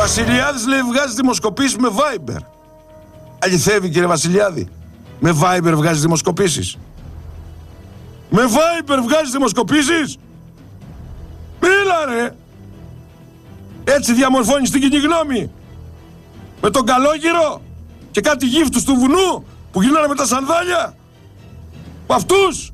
Βασιλιάδης λέει βγάζει δημοσκοπήσεις με Viber. Αληθεύει κύριε Βασιλιάδη? Με Viber βγάζει δημοσκοπήσεις? Με Viber βγάζει δημοσκοπήσεις? Μίλα ρε! Έτσι διαμορφώνεις την κοινή γνώμη? Με τον Καλόγυρο και κάτι γύφτους του βουνού που γίνανε με τα σανδάλια? Με αυτούς?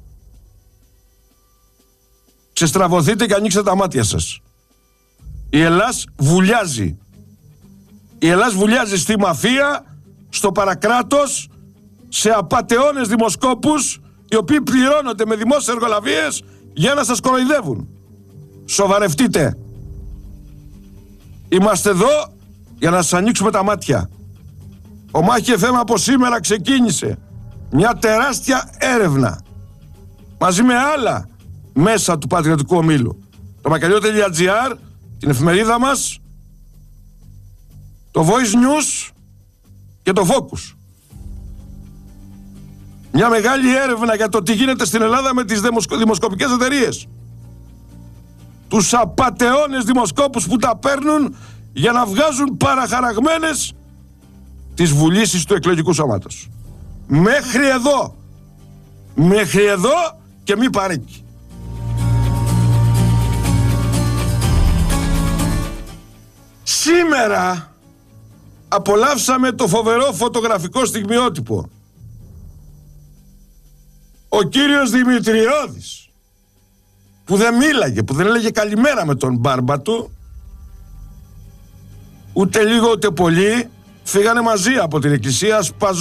Ξεστραβωθείτε και ανοίξτε τα μάτια σας. Η Ελλάς βουλιάζει. Η Ελλάς βουλιάζει στη μαφία, στο παρακράτος, σε απατεώνες δημοσκόπους οι οποίοι πληρώνονται με δημόσιες εργολαβίες για να σας κοροϊδεύουν. Σοβαρευτείτε. Είμαστε εδώ για να σας ανοίξουμε τα μάτια. Ο Μάχη FM από σήμερα ξεκίνησε μια τεράστια έρευνα μαζί με άλλα μέσα του Πατριωτικού Ομίλου. Το Μακαριό.gr, την εφημερίδα μας, το Voice News και το Focus. Μια μεγάλη έρευνα για το τι γίνεται στην Ελλάδα με τις δημοσκοπικές εταιρείες. Τους απατεώνες δημοσκόπους που τα παίρνουν για να βγάζουν παραχαραγμένες τις βουλήσεις του εκλογικού σώματος. Μέχρι εδώ. Μέχρι εδώ και μη παρέκει. Σήμερα απολαύσαμε το φοβερό φωτογραφικό στιγμιότυπο. Ο κύριος Δημητριώδης, που δεν μίλαγε, που δεν έλεγε καλημέρα με τον μπάρμπα του, ούτε λίγο ούτε πολύ, φύγανε μαζί από την εκκλησία